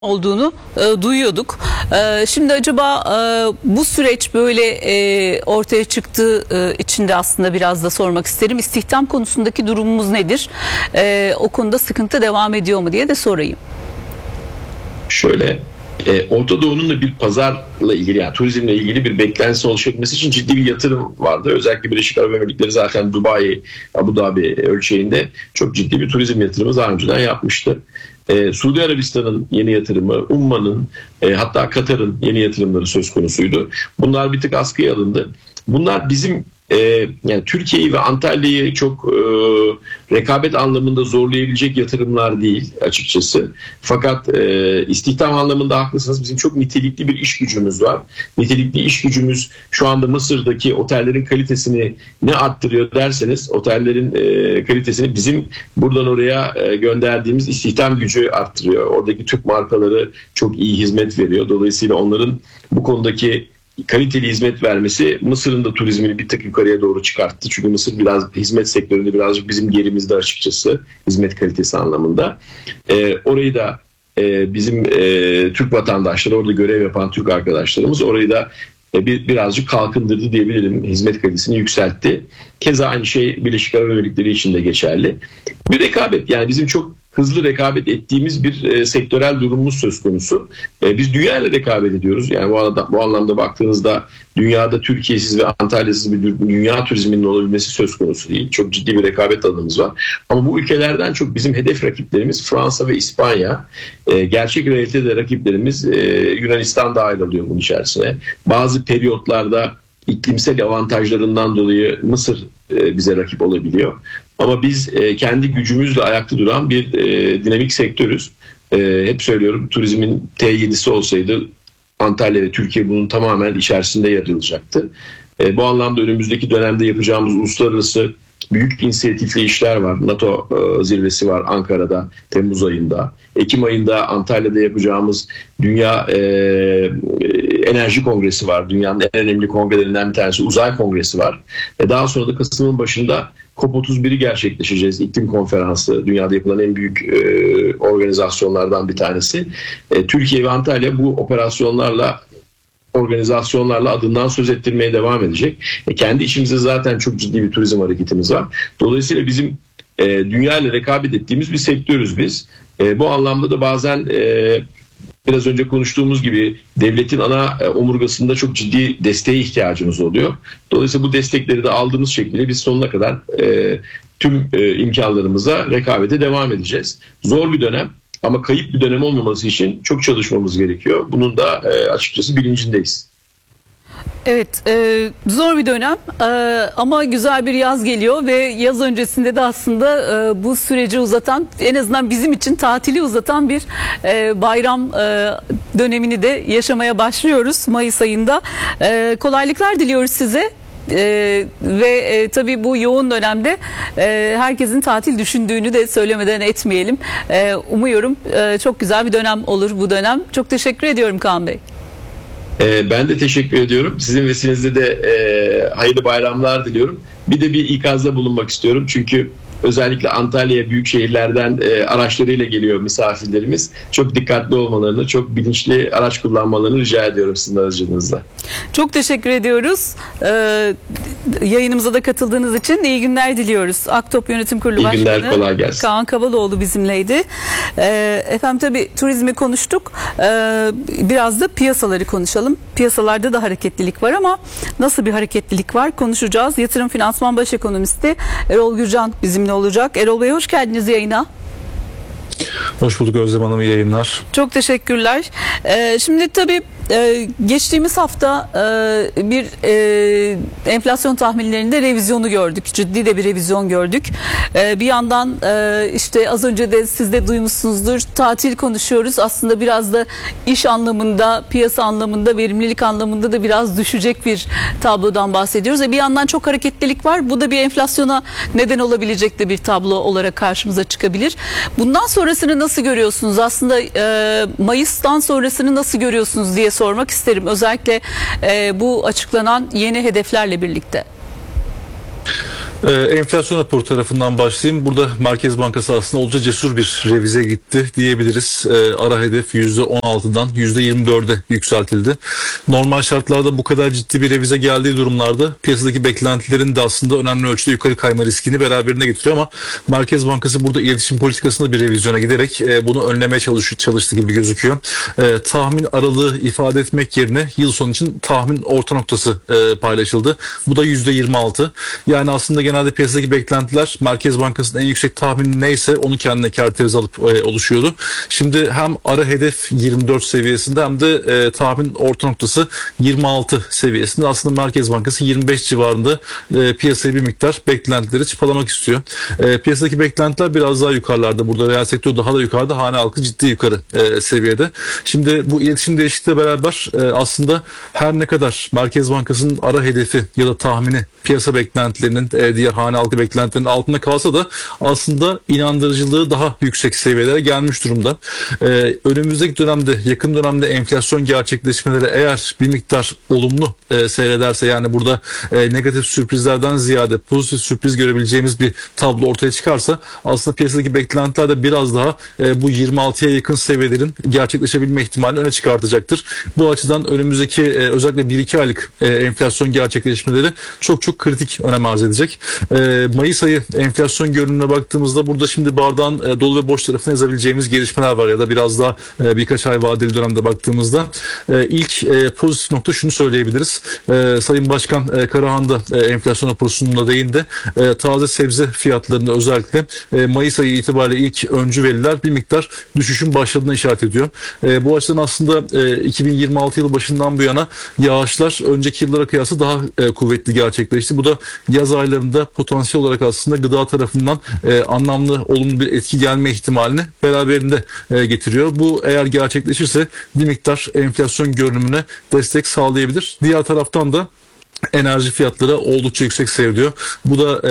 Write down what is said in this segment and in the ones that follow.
olduğunu duyuyorduk. Şimdi acaba bu süreç böyle ortaya çıktığı için de aslında biraz da sormak isterim. İstihdam konusundaki durumumuz nedir? O konuda sıkıntı devam ediyor mu diye de sorayım. Şöyle, Orta Doğu'nun da bir pazarla ilgili, yani turizmle ilgili bir beklentisi oluşabilmesi için ciddi bir yatırım vardı. Özellikle Birleşik Arap Emirlikleri zaten Dubai, Abu Dhabi ölçeğinde çok ciddi bir turizm yatırımı daha önceden yapmıştı. Suudi Arabistan'ın yeni yatırımı, Umman'ın, hatta Katar'ın yeni yatırımları söz konusuydu. Bunlar bir tık askıya alındı. Bunlar bizim yani Türkiye'yi ve Antalya'yı çok rekabet anlamında zorlayabilecek yatırımlar değil açıkçası. Fakat istihdam anlamında haklısınız. Bizim çok nitelikli bir iş gücümüz var. Nitelikli iş gücümüz şu anda Mısır'daki otellerin kalitesini ne arttırıyor derseniz, otellerin kalitesini bizim buradan oraya gönderdiğimiz istihdam gücü arttırıyor. Oradaki Türk markaları çok iyi hizmet veriyor. Dolayısıyla onların bu konudaki kaliteli hizmet vermesi Mısır'ın da turizmini bir tık yukarıya doğru çıkarttı. Çünkü Mısır biraz hizmet sektöründe birazcık bizim gerimizde açıkçası, hizmet kalitesi anlamında. Orayı da bizim Türk vatandaşları, orada görev yapan Türk arkadaşlarımız orayı da birazcık kalkındırdı diyebilirim. Hizmet kalitesini yükseltti. Keza aynı şey Birleşik Arap Emirlikleri için de geçerli. Bir rekabet, yani bizim çok hızlı rekabet ettiğimiz bir sektörel durumumuz söz konusu. Biz dünya ile rekabet ediyoruz. Yani bu anlamda baktığınızda dünyada Türkiye'siz ve Antalya'sız bir dünya turizminin olabilmesi söz konusu değil. Çok ciddi bir rekabet alanımız var. Ama bu ülkelerden çok bizim hedef rakiplerimiz Fransa ve İspanya. Gerçek realitede rakiplerimiz Yunanistan dahil oluyor bunun içerisine. Bazı periyotlarda iklimsel avantajlarından dolayı Mısır bize rakip olabiliyor. Ama biz kendi gücümüzle ayakta duran bir dinamik sektörüz. Hep söylüyorum, turizmin T7'si olsaydı Antalya ve Türkiye bunun tamamen içerisinde yer alacaktı. Bu anlamda önümüzdeki dönemde yapacağımız uluslararası büyük inisiyatifli işler var. NATO zirvesi var Ankara'da Temmuz ayında. Ekim ayında Antalya'da yapacağımız Dünya Enerji Kongresi var. Dünyanın en önemli kongrelerinden bir tanesi Uzay Kongresi var. Daha sonra da Kasım'ın başında COP31'i gerçekleşeceğiz. İklim konferansı, dünyada yapılan en büyük organizasyonlardan bir tanesi. Türkiye ve Antalya bu organizasyonlarla adından söz ettirmeye devam edecek. Kendi içimizde zaten çok ciddi bir turizm hareketimiz var. Dolayısıyla bizim dünya ile rekabet ettiğimiz bir sektörüz biz. Bu anlamda da bazen biraz önce konuştuğumuz gibi devletin ana omurgasında çok ciddi desteğe ihtiyacımız oluyor. Dolayısıyla bu destekleri de aldığımız şekilde biz sonuna kadar tüm imkanlarımıza rekabete devam edeceğiz. Zor bir dönem ama kayıp bir dönem olmaması için çok çalışmamız gerekiyor. Bunun da açıkçası bilincindeyiz. Evet, zor bir dönem ama güzel bir yaz geliyor ve yaz öncesinde de aslında bu süreci uzatan, en azından bizim için tatili uzatan bir bayram dönemini de yaşamaya başlıyoruz Mayıs ayında. Kolaylıklar diliyoruz size. Ve tabii bu yoğun dönemde herkesin tatil düşündüğünü de söylemeden etmeyelim. Umuyorum çok güzel bir dönem olur bu dönem. Çok teşekkür ediyorum Kaan Bey. Ben de teşekkür ediyorum. Sizin vesilenizle de hayırlı bayramlar diliyorum. Bir de bir ikazda bulunmak istiyorum. Çünkü özellikle Antalya'ya büyük şehirlerden araçlarıyla geliyor misafirlerimiz. Çok dikkatli olmalarını, çok bilinçli araç kullanmalarını rica ediyorum sizin aracınızla. Çok teşekkür ediyoruz. Yayınımıza da katıldığınız için iyi günler diliyoruz. Aktop Yönetim Kurulu Başkanı günler, kolay gelsin. Kaan Kavaloğlu bizimleydi. Efendim tabii turizmi konuştuk. Biraz da piyasaları konuşalım. Piyasalarda da hareketlilik var ama nasıl bir hareketlilik var konuşacağız. Yatırım Finansman Baş Ekonomisti Erol Gürcan bizimle olacak. Erol Bey hoş geldiniz yayına. Hoş bulduk Özlem Hanım, iyi yayınlar. Çok teşekkürler. Şimdi tabii geçtiğimiz hafta bir enflasyon tahminlerinde revizyonu gördük. Ciddi de bir revizyon gördük. Bir yandan işte az önce de siz de duymuşsunuzdur, tatil konuşuyoruz. Aslında biraz da iş anlamında, piyasa anlamında, verimlilik anlamında da biraz düşecek bir tablodan bahsediyoruz. Bir yandan çok hareketlilik var. Bu da bir enflasyona neden olabilecek de bir tablo olarak karşımıza çıkabilir. Bundan sonrasını nasıl görüyorsunuz? Aslında Mayıs'tan sonrasını nasıl görüyorsunuz diye sormak isterim. Özellikle bu açıklanan yeni hedeflerle birlikte. Enflasyon raporu tarafından başlayayım. Burada Merkez Bankası aslında oldukça cesur bir revize gitti diyebiliriz. Ara hedef %16'dan %24'e yükseltildi. Normal şartlarda bu kadar ciddi bir revize geldiği durumlarda piyasadaki beklentilerin de aslında önemli ölçüde yukarı kayma riskini beraberine getiriyor ama Merkez Bankası burada iletişim politikasında bir revizyona giderek bunu önlemeye çalıştı gibi gözüküyor. Tahmin aralığı ifade etmek yerine yıl sonu için tahmin orta noktası paylaşıldı. Bu da %26. Yani aslında genelde piyasadaki beklentiler Merkez Bankası'nın en yüksek tahmini neyse onu kendine karakterize alıp oluşuyordu. Şimdi hem ara hedef 24 seviyesinde hem de tahmin orta noktası 26 seviyesinde aslında Merkez Bankası 25 civarında piyasayı bir miktar beklentileri çıpalamak istiyor. Piyasadaki beklentiler biraz daha yukarılarda. Burada reel sektör daha da yukarıda, hane halkı ciddi yukarı seviyede. Şimdi bu iletişim değişikliğiyle beraber aslında her ne kadar Merkez Bankası'nın ara hedefi ya da tahmini piyasa beklentilerinin diğer hane halkı beklentilerinin altında kalsa da aslında inandırıcılığı daha yüksek seviyelere gelmiş durumda. Önümüzdeki dönemde, yakın dönemde enflasyon gerçekleşmeleri eğer bir miktar olumlu seyrederse, yani burada negatif sürprizlerden ziyade pozitif sürpriz görebileceğimiz bir tablo ortaya çıkarsa aslında piyasadaki beklentiler de biraz daha bu 26'ya yakın seviyelerin gerçekleşebilme ihtimalini öne çıkartacaktır. Bu açıdan önümüzdeki özellikle 1-2 aylık enflasyon gerçekleşmeleri çok çok kritik önem arz edecek. Mayıs ayı enflasyon görünümüne baktığımızda burada şimdi bardağın dolu ve boş tarafına yazabileceğimiz gelişmeler var ya da biraz daha birkaç ay vadeli dönemde baktığımızda ilk pozitif nokta şunu söyleyebiliriz. Sayın Başkan Karahan da enflasyon raporunda değindi. Taze sebze fiyatlarında özellikle Mayıs ayı itibariyle ilk öncü veriler bir miktar düşüşün başladığını işaret ediyor. Bu açıdan aslında 2026 yılı başından bu yana yağışlar önceki yıllara kıyasla daha kuvvetli gerçekleşti. Bu da yaz aylarında potansiyel olarak aslında gıda tarafından anlamlı olumlu bir etki gelme ihtimalini beraberinde getiriyor. Bu eğer gerçekleşirse bir miktar enflasyon görünümüne destek sağlayabilir. Diğer taraftan da enerji fiyatları oldukça yüksek seyrediyor. Bu da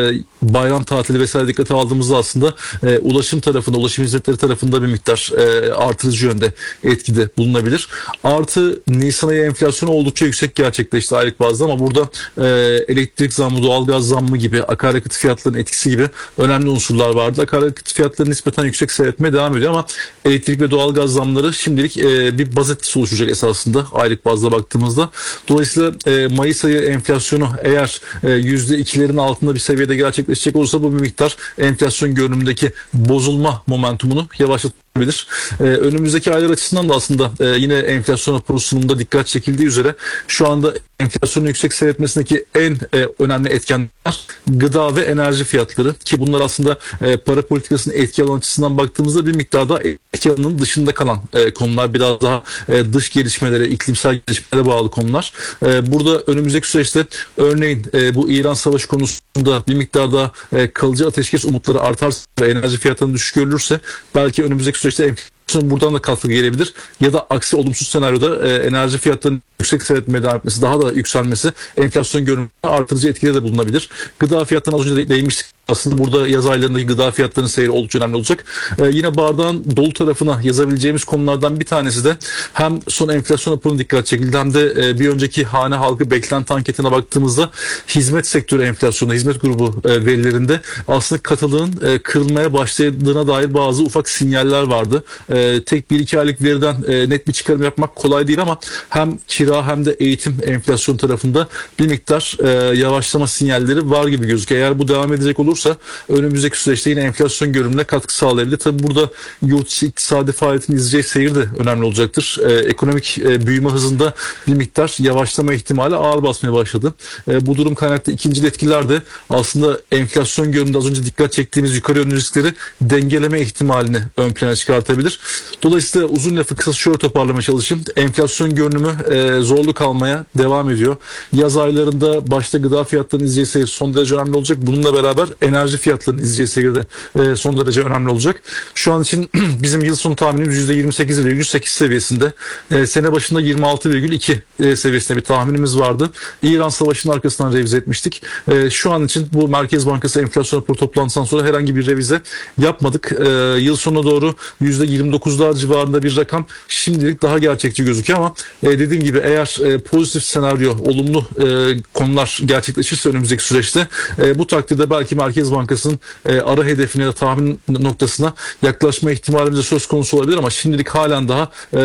bayram tatili vesaire dikkate aldığımızda aslında ulaşım tarafında, ulaşım hizmetleri tarafında bir miktar artırıcı yönde etkide bulunabilir. Artı Nisan ayı enflasyonu oldukça yüksek gerçekleşti aylık bazda ama burada elektrik zammı, doğalgaz zammı gibi, akaryakıt fiyatlarının etkisi gibi önemli unsurlar vardı. Akaryakıt fiyatları nispeten yüksek seyretmeye devam ediyor ama elektrik ve doğalgaz zamları şimdilik bir baz etkisi oluşacak esasında aylık bazda baktığımızda. Dolayısıyla Mayıs ayı enflasyonu eğer %2'lerin altında bir seviyede gerçekleşecek olursa bu bir miktar enflasyon görünümündeki bozulma momentumunu yavaşlatabilir. Önümüzdeki aylar açısından da aslında yine enflasyon raporu sunumunda dikkat çekildiği üzere şu anda enflasyonun yüksek seyretmesindeki en önemli etkenler gıda ve enerji fiyatları ki bunlar aslında para politikasının etki alanı açısından baktığımızda bir miktar daha etki alanının dışında kalan konular, biraz daha dış gelişmelere, iklimsel gelişmelere bağlı konular. Burada önümüzdeki süreçte örneğin bu İran savaşı konusunda bir miktar daha kalıcı ateşkes umutları artarsa ve enerji fiyatlarının düşük görülürse belki önümüzdeki süreçte enflasyon buradan da katkı gelebilir ya da aksi olumsuz senaryoda enerji fiyatlarının yüksek seyretmeye devam etmesi, daha da yükselmesi enflasyon görünümünde artırıcı etkide de bulunabilir. Gıda fiyatlarına az önce değinmiştik. Aslında burada yaz aylarındaki gıda fiyatlarının seyri oldukça önemli olacak. Yine bardağın dolu tarafına yazabileceğimiz konulardan bir tanesi de hem son enflasyon raporuna dikkat çekildi hem de bir önceki hane halkı beklenti anketine baktığımızda hizmet sektörü enflasyonu, hizmet grubu verilerinde aslında katılığın kırılmaya başladığına dair bazı ufak sinyaller vardı. Tek 1-2 aylık veriden net bir çıkarım yapmak kolay değil ama hem kira hem de eğitim enflasyon tarafında bir miktar yavaşlama sinyalleri var gibi gözüküyor. Eğer bu devam edecek olursa önümüzdeki süreçte yine enflasyon görünümüne katkı sağlayabilir. Tabi burada yurt içi iktisadi faaliyetin izleyeceği seyir de önemli olacaktır. Ekonomik büyüme hızında bir miktar yavaşlama ihtimali ağır basmaya başladı. Bu durum kaynaklı ikinci etkiler de aslında enflasyon görünümünde az önce dikkat çektiğimiz yukarı yönlü riskleri dengeleme ihtimalini ön plana çıkartabilir. Dolayısıyla uzun lafı kısa şöyle toparlamaya çalışayım. Enflasyon görünümü zorlu kalmaya devam ediyor. Yaz aylarında başta gıda fiyatlarının izleyeceği seyir son derece önemli olacak. Bununla beraber enerji fiyatlarının izleyeceği seviyede son derece önemli olacak. Şu an için bizim yıl sonu tahminimiz %28,8 seviyesinde. Sene başında 26,2 seviyesinde bir tahminimiz vardı. İran Savaşı'nın arkasından revize etmiştik. Şu an için bu Merkez Bankası enflasyon raporu toplantısından sonra herhangi bir revize yapmadık. Yıl sonuna doğru %29'lar civarında bir rakam şimdilik daha gerçekçi gözüküyor ama dediğim gibi eğer pozitif senaryo, olumlu konular gerçekleşirse önümüzdeki süreçte bu takdirde belki Merkez Bankası'nın ara hedefine, tahmin noktasına yaklaşma ihtimalimiz de söz konusu olabilir ama şimdilik halen daha